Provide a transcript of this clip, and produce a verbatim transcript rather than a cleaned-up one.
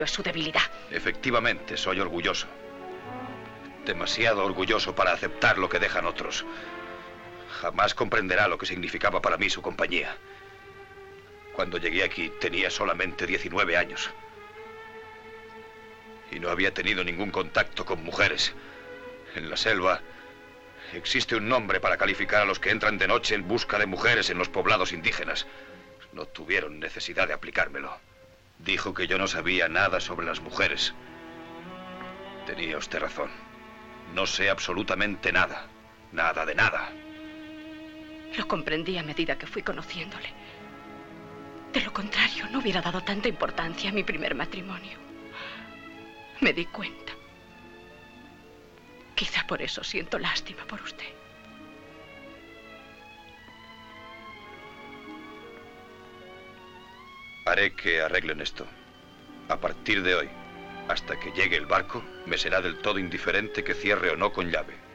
Es su debilidad. Efectivamente, soy orgulloso. Demasiado orgulloso para aceptar lo que dejan otros. Jamás comprenderá lo que significaba para mí su compañía. Cuando llegué aquí tenía solamente diecinueve años. Y no había tenido ningún contacto con mujeres. En la selva existe un nombre para calificar a los que entran de noche en busca de mujeres en los poblados indígenas. No tuvieron necesidad de aplicármelo. Dijo que yo no sabía nada sobre las mujeres. Tenía usted razón. No sé absolutamente nada. Nada de nada. Lo comprendí a medida que fui conociéndole. De lo contrario, no hubiera dado tanta importancia a mi primer matrimonio. Me di cuenta. Quizá por eso siento lástima por usted. Haré que arreglen esto. A partir de hoy, hasta que llegue el barco, me será del todo indiferente que cierre o no con llave.